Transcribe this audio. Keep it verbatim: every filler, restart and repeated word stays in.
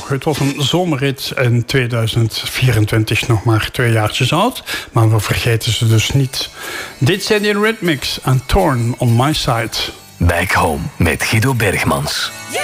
Het was een zomerrit in tweeduizend vierentwintig, nog maar twee jaartjes oud. Maar we vergeten ze dus niet. Dit zijn de Rhythmics en Torn on My Side. Back Home met Guido Bergmans. Yeah!